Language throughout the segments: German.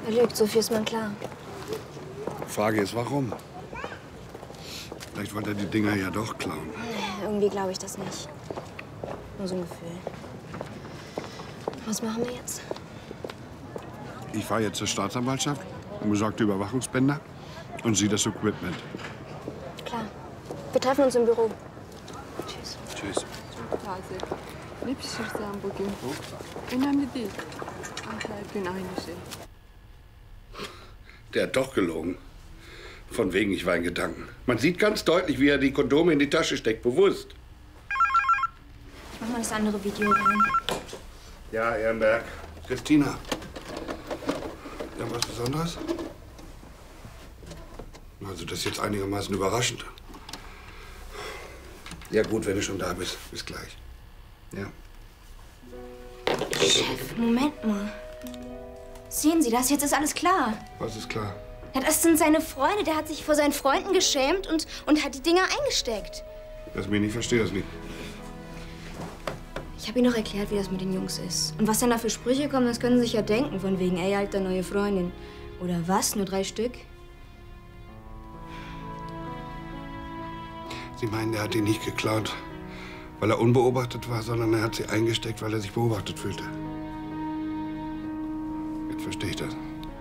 Er lügt, so viel ist mir klar. Die Frage ist, warum? Vielleicht wollte er die Dinger ja doch klauen. Irgendwie glaube ich das nicht. Nur so ein Gefühl. Was machen wir jetzt? Ich fahre jetzt zur Staatsanwaltschaft und besorge die Überwachungsbänder und Sie das Equipment. Klar. Wir treffen uns im Büro. Tschüss. Tschüss. Taze. Ne pişirsem bugün? Önemli değil. Her gün aynı şey. Der hat doch gelogen. Von wegen, ich war in Gedanken. Man sieht ganz deutlich, wie er die Kondome in die Tasche steckt, bewusst. Ich mach mal das andere Video rein. Ja, Ehrenberg. Christina. Irgendwas Besonderes? Also, das ist jetzt einigermaßen überraschend. Ja gut, wenn du schon da bist. Bis gleich. Ja. Chef, Moment mal. Sehen Sie das? Jetzt ist alles klar. Was ist klar? Ja, das sind seine Freunde. Der hat sich vor seinen Freunden geschämt und hat die Dinger eingesteckt. Lass mich nicht, verstehe das nicht. Ich habe ihm noch erklärt, wie das mit den Jungs ist. Und was dann da für Sprüche kommen, das können Sie sich ja denken. Von wegen, ey, alter, neue Freundin. Oder was? Nur 3 Stück? Sie meinen, er hat die nicht geklaut, weil er unbeobachtet war, sondern er hat sie eingesteckt, weil er sich beobachtet fühlte. Jetzt verstehe ich das.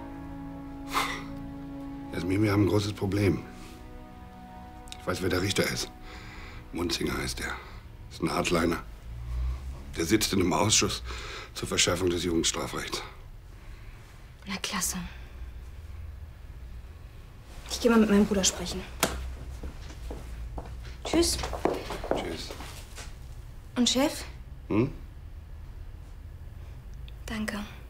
Jasmin, wir haben ein großes Problem. Ich weiß, wer der Richter ist. Munzinger heißt er. Ist ein Hardliner. Der sitzt in einem Ausschuss zur Verschärfung des Jugendstrafrechts. Na, klasse. Ich gehe mal mit meinem Bruder sprechen. Tschüss. Tschüss. Und Chef? Hm? Danke.